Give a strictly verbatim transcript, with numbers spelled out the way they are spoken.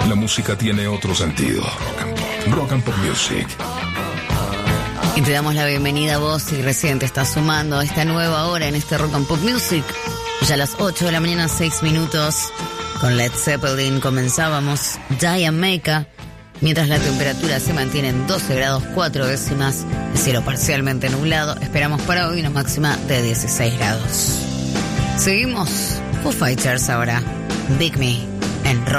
la música tiene otro sentido. Rock and Pop, Rock and Pop Music. Y te damos la bienvenida a vos si recién te estás sumando a esta nueva hora en este Rock and Pop Music. Ya a las ocho de la mañana, seis minutos, con Led Zeppelin comenzábamos Jamaica, mientras la temperatura se mantiene en doce grados cuatro décimas, el cielo parcialmente nublado. Esperamos para hoy una máxima de dieciséis grados. Seguimos, Foo Fighters ahora, Big Me, en Rock.